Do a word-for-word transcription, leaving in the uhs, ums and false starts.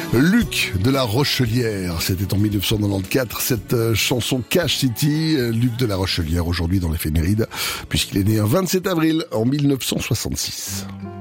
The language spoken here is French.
Luc de la Rochelière, c'était en dix-neuf cent quatre-vingt-quatorze, cette euh, chanson Cash City. Luc de la Rochelière aujourd'hui dans l'éphéméride, puisqu'il est né un vingt-sept avril en mille neuf cent soixante-six.